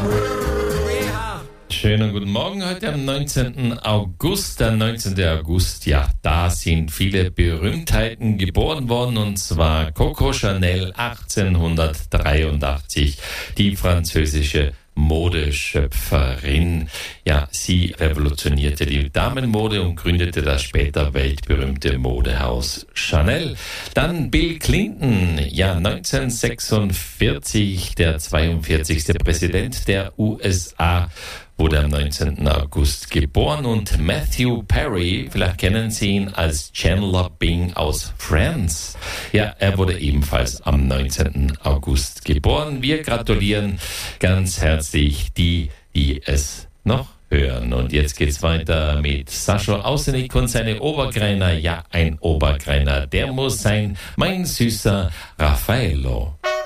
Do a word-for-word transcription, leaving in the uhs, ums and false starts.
Schönen guten Morgen, heute am neunzehnten August. Der neunzehnte August, ja, da sind viele Berühmtheiten geboren worden, und zwar Coco Chanel achtzehnhundertdreiundachtzig, die französische Modeschöpferin. Ja, sie revolutionierte die Damenmode und gründete das später weltberühmte Modehaus Chanel. Dann Bill Clinton, ja, neunzehnhundertsechsundvierzig, der zweiundvierzigste Präsident der U S A, wurde am neunzehnten August geboren. Und Matthew Perry, vielleicht kennen Sie ihn als Chandler Bing aus Friends. Ja, er wurde ebenfalls am neunzehnten August geboren. Wir gratulieren ganz herzlich die, die es noch hören. Und jetzt geht's weiter mit Sascha Ausenik und seine Obergreiner. Ja, ein Obergreiner, der muss sein, mein süßer Raffaello.